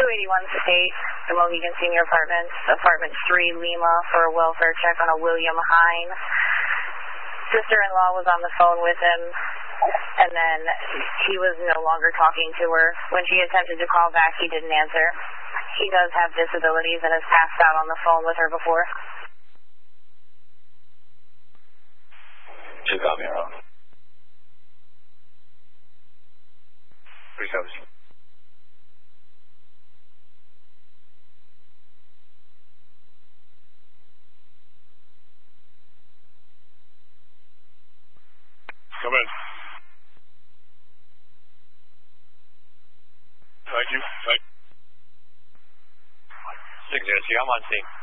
281 State, the Mohegan Senior Apartments, Apartment 3, Lima, for a welfare check on a William Hine. Sister-in-law was on the phone with him, and then he was no longer talking to her. When she attempted to call back, he didn't answer. He does have disabilities and has passed out on the phone with her before. Just got me wrong. Recovery. Come in. Thank you. 602, I'm on scene.